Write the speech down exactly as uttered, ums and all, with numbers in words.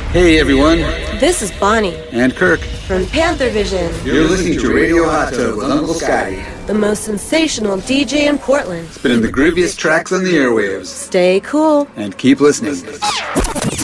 Hey everyone. This is Bonnie. And Kirk. From Panther Vision. You're listening to Radio Hot Tub with Uncle Scotty. The most sensational D J in Portland. Spinning the grooviest tracks on the airwaves. Stay cool. And keep listening.